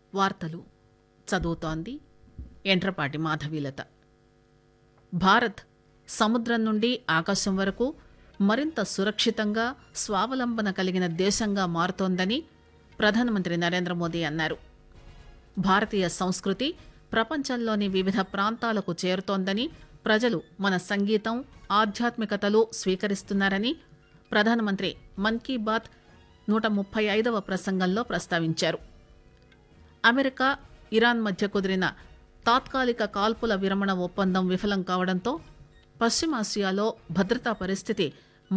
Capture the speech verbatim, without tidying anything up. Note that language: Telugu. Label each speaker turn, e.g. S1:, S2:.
S1: వార్తలు చదువుతోంది ఎంట్రపాటి మాధవీలత. భారత్ సముద్రం నుండి ఆకాశం వరకు మరింత సురక్షితంగా స్వావలంబన కలిగిన దేశంగా మారుతోందని ప్రధానమంత్రి నరేంద్ర మోదీ అన్నారు. భారతీయ సంస్కృతి ప్రపంచంలోని వివిధ ప్రాంతాలకు చేరుతోందని, ప్రజలు మన సంగీతం, ఆధ్యాత్మికతలు స్వీకరిస్తున్నారని ప్రధానమంత్రి మన్ కీ బాత్ నూట ముప్పై ఐదవ ప్రసంగంలో ప్రస్తావించారు. అమెరికా, ఇరాన్ మధ్య కుదిరిన తాత్కాలిక కాల్పుల విరమణ ఒప్పందం విఫలం కావడంతో పశ్చిమాసియాలో భద్రతా పరిస్థితి